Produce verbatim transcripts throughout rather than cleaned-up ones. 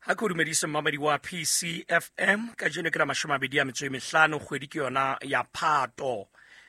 Ha ko dumedisa mmamedi wa P C F M ka jeno ke la mashomabedi a metso e mehlano kgwedi ke yona ya Phato.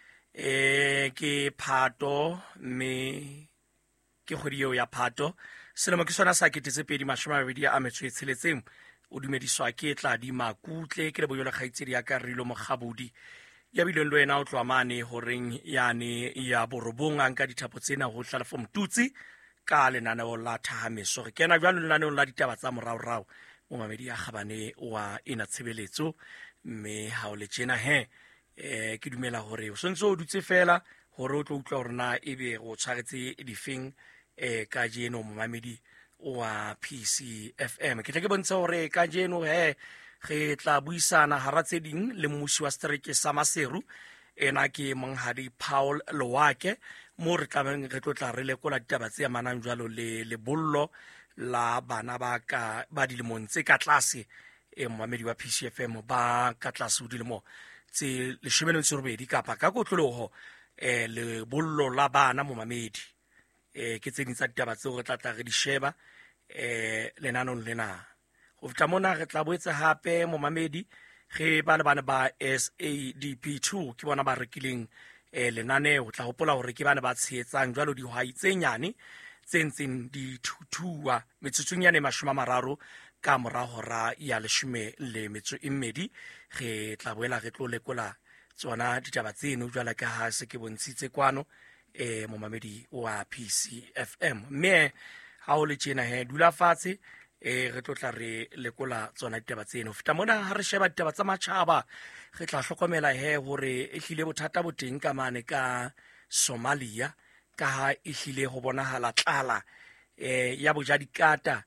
Eh ke Phato me ke kgwedi eo ya Phato. Selemo ke sona sa ketetse pedi mashomabedi a metso e tsheletseng. O dumediswa ke tla di makutle ke le boyo le kgaitsedi ya ka Rilo Mogabudi. Ya bileng lo ena o tloa mane horeng yane ya borobong anka dithapo tsena ho hlala for mtutsi ka lenaneo la Thahameso. Re kena jwalo lenaneo la ditaba tsa morao-rao mo mamedi a kgabane wa ena tshebeletso mme ha o le tjena he eh ke dumela hore o sontso o dutse fela hore o tlo utlwa hore na ebe go tshwaretse difeng eh ka jeno mo mamedi wa P C F M. Ke tle ke bontsha hore ka jeno he re tla buisana hara tse ding le mmusi wa Setereke sa Maseru ena ke Monghadi Paul Lowake mo re tlabeng re tlo tla re lekola ditaba tse amanang jwalo le lebollo la bana ba ka ba dilemong tse ka tlase e mmamedi wa P C F M ba ka tlase ho dilemo tse leshome le metso e robedi kapa ka kotloloho eh lebollo la bana mo mamedi eh ke tse ding tsa ditaba tseo re tla tla re di sheba eh lenanong lena. Ho feta mona re tla boetsa hape mo mamedi ge ba le bana ba S A D P two ke bona ba rekileng eh lenaneo tla hopola hore ke bana ba tshetsang jwalo dihwai tse nyane tse ntseng di thuthua metsotsong ya ne mashoma mararo ka mora hora ya leshome le metso e mmedi. Ge tla boela re tlo lekola tsona ditaba tseno jwala ka ha se ke bontshitse kwano eh mo mamedi wa P C F M. Mme ha o le tjena he dula fatshe eh re tlo tla re lekola tsona ditaba tseno. Feta mona ha re sheba ditaba tsa matjhaba re tla hlokomela he hore e hlile bothata bo teng ka mane ka Somalia ka ha e hlile ho bonahala tlala eh ya bojadikata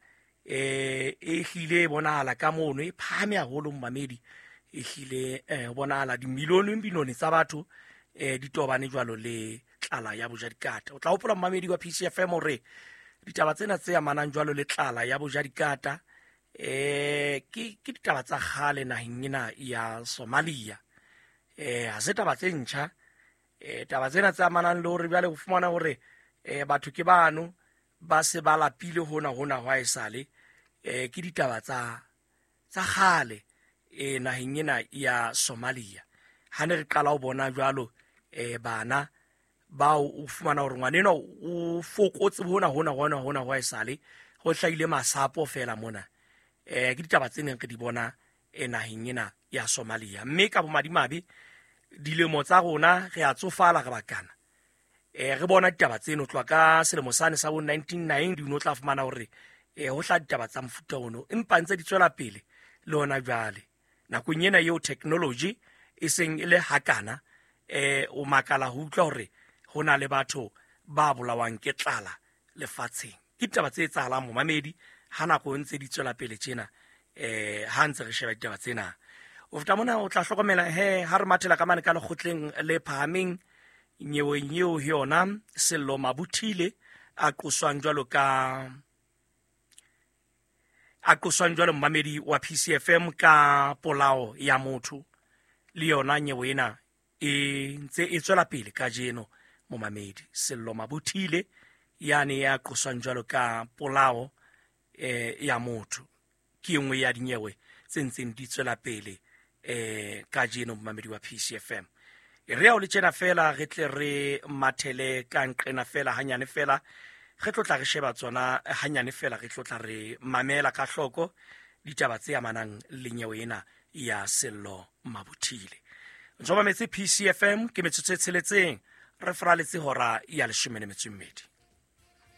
eh e hlile bonahala ka mono e phame haholo mmamedi e hlile eh bonahala di milione milione tsa batho eh di tobane jwalo le tlala ya bojadikata. O tla hopola mmamedi wa P C F M hore ditaba tsena tse amanang jwalo le tlala ya bojadikata eh ke ke ditaba tsa khale naheng ena ya Somalia. Eh ha se taba tse ntjha eh taba tsena tse amanang le hore bjale ho fumana hore eh batho ke bano ba se ba lapile hona hona hwa esale eh ke ditaba tsa tsa khale eh naheng ena ya Somalia. Ha ne re qala ho bona jwalo eh bana ba o fumana hore ngwanena o fokotse hona hona hona hona hwa esale ho hlaile masapo fela mona eh ke ditaba tse neng re di bona e naheng ena ya Somalia. Mme ka bomadimabe dilemo tsa rona re a tsofala re bakana eh re bona ditaba tseno tloa ka selemo sane sa bo nineteen ninety no tla fumana hore eh ho hla ditaba tsa mfuta ono empa ntse di tswela pele le ona jwale nakong ena eo technology e seng ile hakana eh o makala ho utlwa hore hona le batho ba bolawang ke tlala lefatsheng. Ke ditaba tse etsahalang mo mamedi ha nako ntse di tswela pele tjena eh ha ntse re sheba ditaba tsena. O feta mona o tla hlokomela he ha re mathela ka mane ka lekgotleng le phahameng nyewe nyeo yona Sello Mabuthile a qoswang jwalo ka a qoswang jwalo mmamedi wa P C F M ka polao ya motho le yona nyewe ena e ntse e tswela pele ka jeno mo mamedi. Sello Mabuthile yani ya qoswang jwalo ka polao eh ya motho ke engwe ya dinyewe tse ntseng di tswela pele eh ka jeno mmamedi wa P C F M. E re o le tjena fela re tle re mathele ka nqena fela hanyane fela re tlo tla re sheba tsona hanyane fela re tlo tla re mamela ka hloko ditaba tse amanang le nyewe ena ya Sello Mabuthile. Njoba metsi P C F M ke metsotso e tsheletseng re fraletse hora ya leshome le metso e mmedi.